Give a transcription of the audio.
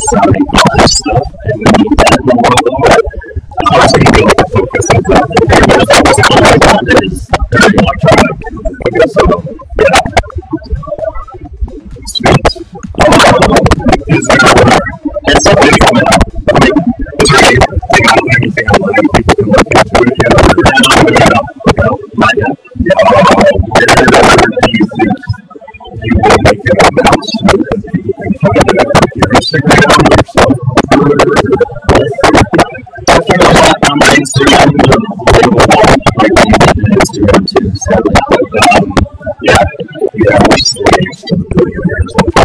deciding all this stuff, and then you get the world away. So you really focus on that. It is very electronic. Okay, so, yeah. Sweet. Is there, and something coming up? Is there anything I like people can look into it? Not yet. Where do you think you will make an announcement that people can find it on your Instagram or yourself? On my Instagram, Instagram too. So, yeah, we're slaves to the billionaires.